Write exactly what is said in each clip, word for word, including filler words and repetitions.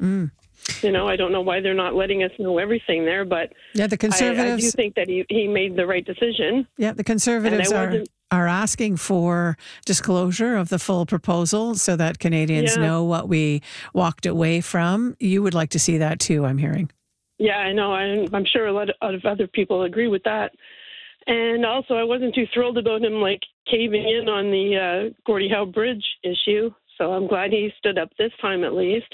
Mm. You know, I don't know why they're not letting us know everything there, but yeah, the conservatives. I, I do think that he, he made the right decision. Yeah, the conservatives are are asking for disclosure of the full proposal so that Canadians yeah. know what we walked away from. You would like to see that too, I'm hearing. Yeah, I know. I'm, I'm sure a lot of other people agree with that. And also, I wasn't too thrilled about him like caving in on the uh, Gordie Howe Bridge issue. So I'm glad he stood up this time at least.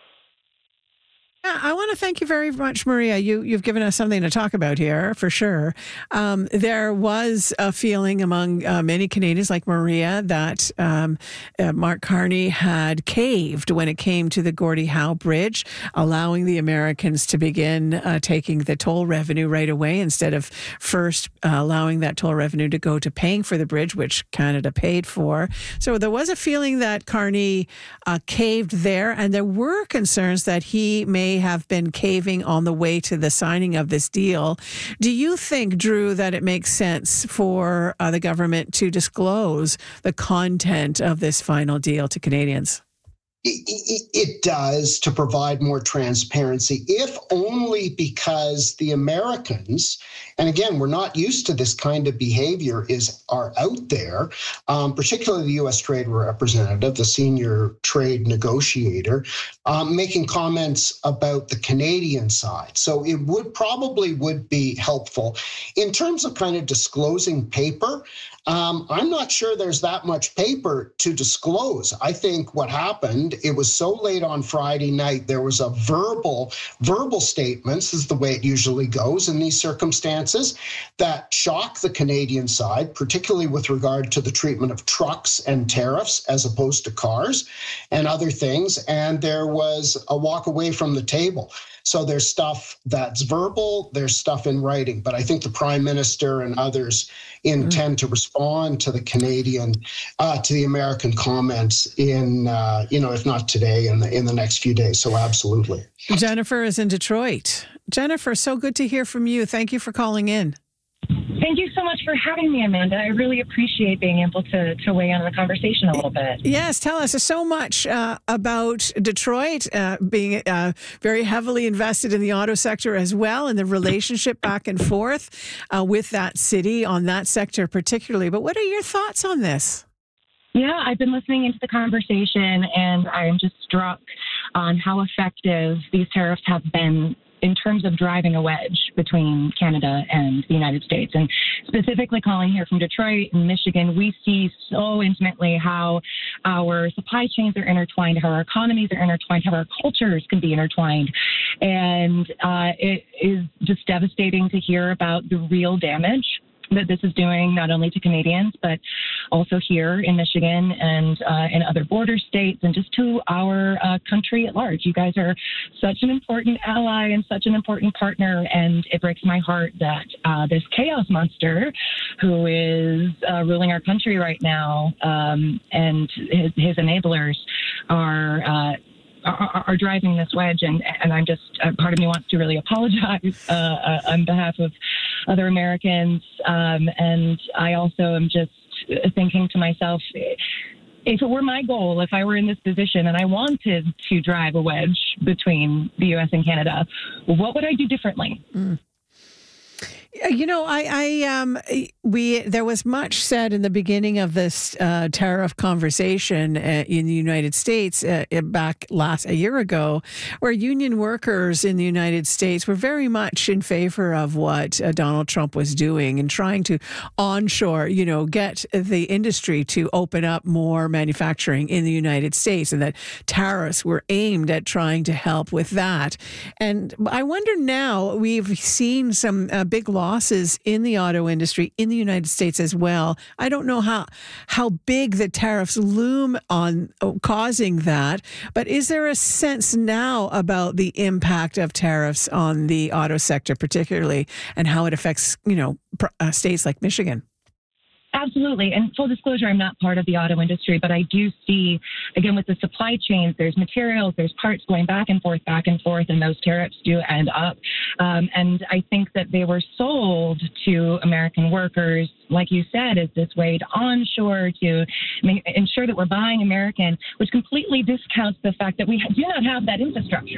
Yeah, I want to thank you very much, Maria. You, you've given us something to talk about here, for sure. Um, there was a feeling among uh, many Canadians like Maria that um, uh, Mark Carney had caved when it came to the Gordie Howe Bridge, allowing the Americans to begin uh, taking the toll revenue right away instead of first uh, allowing that toll revenue to go to paying for the bridge, which Canada paid for. So there was a feeling that Carney uh, caved there, and there were concerns that he may have been caving on the way to the signing of this deal. Do you think, Drew, that it makes sense for uh, the government to disclose the content of this final deal to Canadians? It, it, it does, to provide more transparency, if only because the Americans, and again, we're not used to this kind of behavior, is are out there, um, particularly the U S Trade Representative, the senior trade negotiator, um, making comments about the Canadian side. So it would probably would be helpful. In terms of kind of disclosing paper, Um, I'm not sure there's that much paper to disclose. I think what happened, it was so late on Friday night, there was a verbal, verbal statements, is the way it usually goes in these circumstances, that shocked the Canadian side, particularly with regard to the treatment of trucks and tariffs as opposed to cars and other things. And there was a walk away from the table. So there's stuff that's verbal, there's stuff in writing, but I think the Prime Minister and others intend mm. to respond to the Canadian, uh, to the American comments in, uh, you know, if not today, in the, in the next few days. So absolutely. Jennifer is in Detroit. Jennifer, so good to hear from you. Thank you for calling in. Thank you so much for having me, Amanda. I really appreciate being able to, to weigh in on the conversation a little bit. Yes, tell us so much uh, about Detroit uh, being uh, very heavily invested in the auto sector as well, and the relationship back and forth uh, with that city on that sector particularly. But what are your thoughts on this? Yeah, I've been listening into the conversation, and I'm just struck on how effective these tariffs have been in terms of driving a wedge between Canada and the United States. And specifically calling here from Detroit and Michigan, we see so intimately how our supply chains are intertwined, how our economies are intertwined, how our cultures can be intertwined. And uh, it is just devastating to hear about the real damage that this is doing, not only to Canadians, but also here in Michigan and uh, in other border states, and just to our uh, country at large. You guys are such an important ally and such an important partner, and it breaks my heart that uh, this chaos monster who is uh, ruling our country right now um, and his, his enablers are uh, Are, are driving this wedge, and, and I'm just, uh, part of me wants to really apologize uh, uh, on behalf of other Americans. Um, and I also am just thinking to myself, if it were my goal, if I were in this position and I wanted to drive a wedge between the U S and Canada, what would I do differently? Mm. You know, I, I, um, we, there was much said in the beginning of this uh, tariff conversation uh, in the United States uh, back last a year ago, where union workers in the United States were very much in favor of what uh, Donald Trump was doing and trying to onshore, you know, get the industry to open up more manufacturing in the United States, and that tariffs were aimed at trying to help with that. And I wonder now, we've seen some uh, big losses in the auto industry in the United States as well. I don't know how how big the tariffs loom on causing that, but is there a sense now about the impact of tariffs on the auto sector particularly, and how it affects, you know, uh, states like Michigan? Absolutely. And full disclosure, I'm not part of the auto industry, but I do see, again, with the supply chains, there's materials, there's parts going back and forth, back and forth, and those tariffs do end up. Um, and I think that they were sold to American workers, like you said, as this way to onshore, to make, ensure that we're buying American, which completely discounts the fact that we do not have that infrastructure.